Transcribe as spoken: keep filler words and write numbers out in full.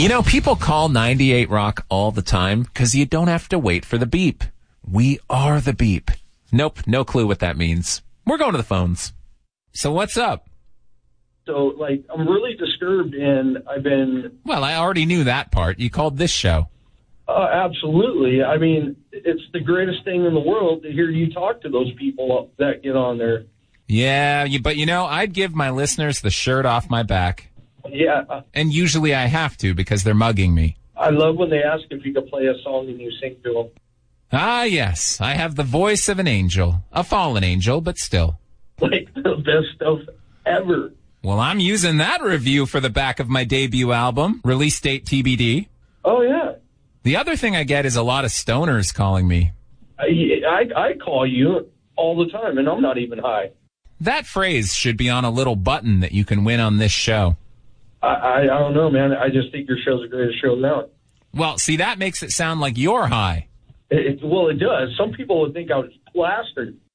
You know, people call ninety-eight Rock all the time because you don't have to wait for the beep. We are the beep. Nope, no clue what that means. We're going to the phones. So what's up? So, like, I'm really disturbed, and I've been... Well, I already knew that part. You called this show. Uh, absolutely. I mean, it's the greatest thing in the world to hear you talk to those people that get on there. Yeah, you, but you know, I'd give my listeners the shirt off my back. Yeah. And usually I have to because they're mugging me. I love when they ask if you could play a song and you sing to them. Ah, yes. I have the voice of an angel. A fallen angel, but still. Like the best stuff ever. Well, I'm using that review for the back of my debut album, release date T B D. Oh, yeah. The other thing I get is a lot of stoners calling me. I, I, I call you all the time, and I'm not even high. That phrase should be on a little button that you can win on this show. I, I, I don't know, man. I just think your show's the greatest show now. Well, see, that makes it sound like you're high. It, it, well, it does. Some people would think I was plastered.